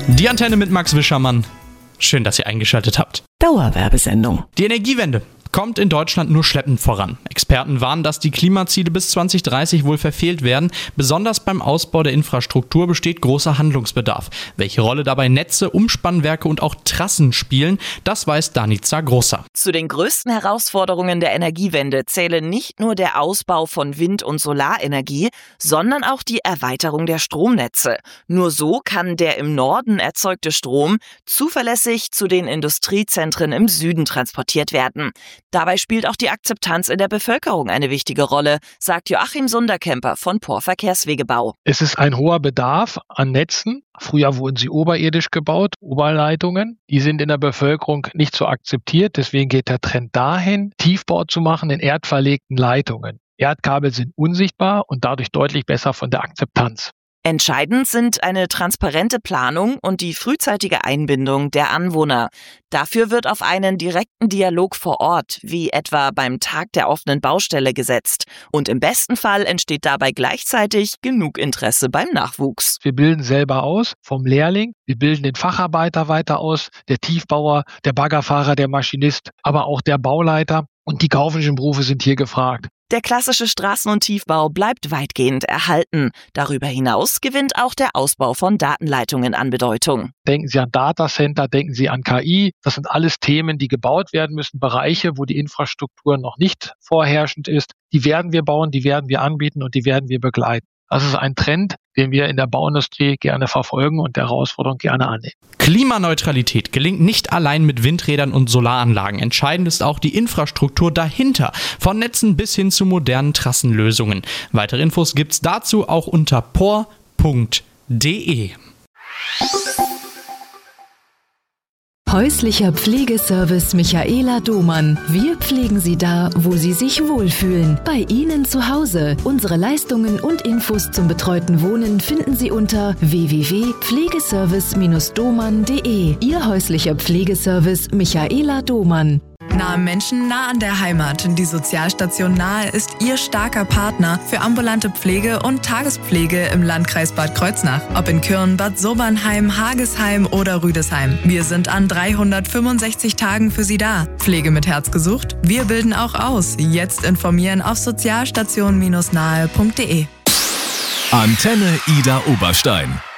Die Antenne mit Max Wischermann. Schön, dass ihr eingeschaltet habt. Dauerwerbesendung. Die Energiewende kommt in Deutschland nur schleppend voran. Experten warnen, dass die Klimaziele bis 2030 wohl verfehlt werden. Besonders beim Ausbau der Infrastruktur besteht großer Handlungsbedarf. Welche Rolle dabei Netze, Umspannwerke und auch Trassen spielen, das weiß Danica Grosser. Zu den größten Herausforderungen der Energiewende zählen nicht nur der Ausbau von Wind- und Solarenergie, sondern auch die Erweiterung der Stromnetze. Nur so kann der im Norden erzeugte Strom zuverlässig zu den Industriezentren im Süden transportiert werden. Dabei spielt auch die Akzeptanz in der Bevölkerung eine wichtige Rolle, sagt Joachim Sunderkemper von POR Verkehrswegebau. Es ist ein hoher Bedarf an Netzen. Früher wurden sie oberirdisch gebaut, Oberleitungen. Die sind in der Bevölkerung nicht so akzeptiert. Deswegen geht der Trend dahin, Tiefbau zu machen in erdverlegten Leitungen. Erdkabel sind unsichtbar und dadurch deutlich besser von der Akzeptanz. Entscheidend sind eine transparente Planung und die frühzeitige Einbindung der Anwohner. Dafür wird auf einen direkten Dialog vor Ort, wie etwa beim Tag der offenen Baustelle, gesetzt. Und im besten Fall entsteht dabei gleichzeitig genug Interesse beim Nachwuchs. Wir bilden selber aus, vom Lehrling. Wir bilden den Facharbeiter weiter aus, der Tiefbauer, der Baggerfahrer, der Maschinist, aber auch der Bauleiter. Und die kaufmännischen Berufe sind hier gefragt. Der klassische Straßen- und Tiefbau bleibt weitgehend erhalten. Darüber hinaus gewinnt auch der Ausbau von Datenleitungen an Bedeutung. Denken Sie an Datacenter, denken Sie an KI. Das sind alles Themen, die gebaut werden müssen, Bereiche, wo die Infrastruktur noch nicht vorherrschend ist. Die werden wir bauen, die werden wir anbieten und die werden wir begleiten. Das ist ein Trend, den wir in der Bauindustrie gerne verfolgen und der Herausforderung gerne annehmen. Klimaneutralität gelingt nicht allein mit Windrädern und Solaranlagen. Entscheidend ist auch die Infrastruktur dahinter, von Netzen bis hin zu modernen Trassenlösungen. Weitere Infos gibt's dazu auch unter por.de. Häuslicher Pflegeservice Michaela Domann. Wir pflegen Sie da, wo Sie sich wohlfühlen. Bei Ihnen zu Hause. Unsere Leistungen und Infos zum betreuten Wohnen finden Sie unter www.pflegeservice-domann.de. Ihr häuslicher Pflegeservice Michaela Domann. Nah am Menschen, nah an der Heimat. Die Sozialstation Nahe ist Ihr starker Partner für ambulante Pflege und Tagespflege im Landkreis Bad Kreuznach. Ob in Kürn, Bad Sobernheim, Hagesheim oder Rüdesheim. Wir sind an 365 Tagen für Sie da. Pflege mit Herz gesucht? Wir bilden auch aus. Jetzt informieren auf sozialstation-nahe.de. Antenne Ida Oberstein.